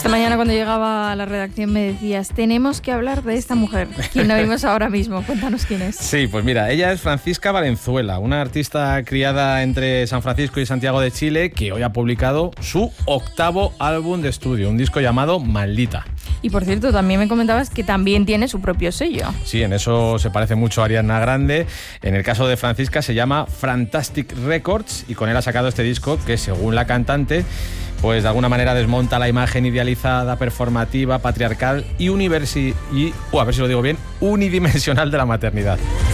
Esta mañana cuando llegaba a la redacción me decías, tenemos que hablar de esta mujer, quien no vimos ahora mismo. Cuéntanos quién es. Sí, pues mira, ella es Francisca Valenzuela, una artista criada entre San Francisco y Santiago de Chile, que hoy ha publicado su 8º álbum de estudio, un disco llamado Maldita. Y por cierto, también me comentabas que también tiene su propio sello. Sí, en eso se parece mucho a Ariana Grande. En el caso de Francisca se llama Fantastic Records y con él ha sacado este disco que, según la cantante, pues de alguna manera desmonta la imagen idealizada, performativa, patriarcal y a ver si lo digo bien, unidimensional de la maternidad.